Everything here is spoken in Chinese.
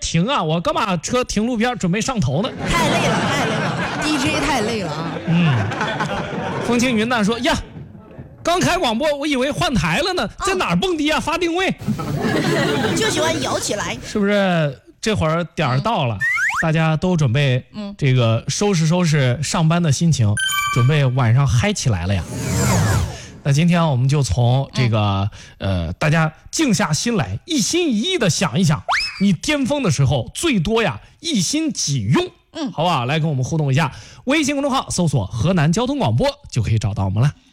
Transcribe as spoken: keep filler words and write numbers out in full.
停啊，我刚把车停路边准备上头呢。 太累了，太累了 ，D J 太累了啊。 嗯，风轻云淡说呀，刚开广播，我以为换台了呢，在哪儿蹦迪啊？发定位， 就喜欢摇起来， 是不是？这会儿点儿到了。嗯，大家都准备这个收拾收拾上班的心情，准备晚上嗨起来了呀。那今天我们就从这个呃，大家静下心来，一心一意的想一想，你巅峰的时候最多呀一心几用，嗯，好不好？来跟我们互动一下，微信公众号搜索河南交通广播就可以找到我们了。